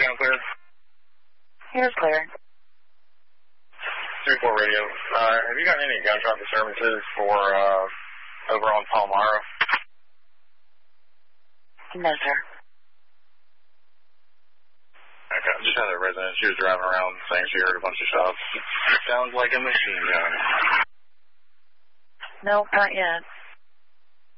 sound clear? Here's clear. 3-4 radio. Have you gotten any gunshot disturbances for over on Palmyra? No, sir. Okay, just had a resident. She was driving around saying she heard a bunch of shots. Sounds like a machine gun. No, not yet.